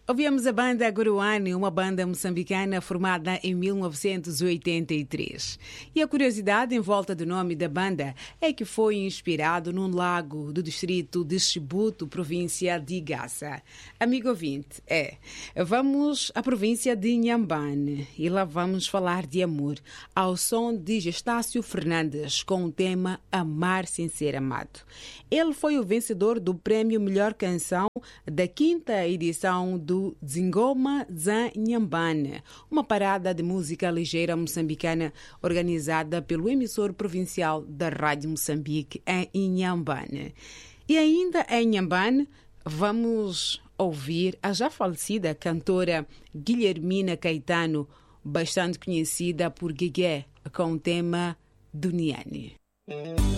Ouvimos a banda Goruane, uma banda moçambicana formada em 1983. E a curiosidade em volta do nome da banda é que foi inspirado num lago do distrito de Chibuto, província de Igassa. Amigo ouvinte, vamos à província de Inhambane e lá vamos falar de amor, ao som de Gestácio Fernandes, com o tema Amar Sem Ser Amado. Ele foi o vencedor do Prémio Melhor Canção da 5ª edição do Dzingoma za Inhambane, uma parada de música ligeira moçambicana organizada pelo emissor provincial da Rádio Moçambique em Inhambane. E ainda em Inhambane, vamos ouvir a já falecida cantora Guilhermina Caetano, bastante conhecida por Guigué, com o tema Duniani.